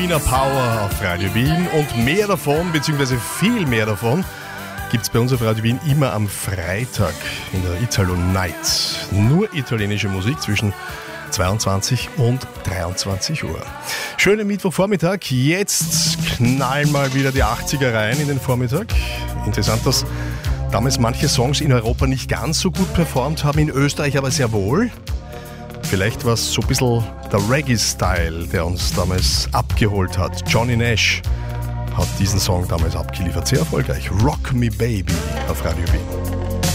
Wiener Power auf Radio Wien und mehr davon, beziehungsweise viel mehr davon, gibt es bei uns auf Radio Wien immer am Freitag in der Italo Night. Nur italienische Musik zwischen 22 und 23 Uhr. Schönen Mittwochvormittag. Jetzt knallen mal wieder die 80er rein in den Vormittag. Interessant, dass damals manche Songs in Europa nicht ganz so gut performt haben, in Österreich aber sehr wohl. Vielleicht war es so ein bisschen der Reggae-Style, der uns damals abgeholt hat. Johnny Nash hat diesen Song damals abgeliefert. Sehr erfolgreich. Rock Me Baby auf Radio Wien.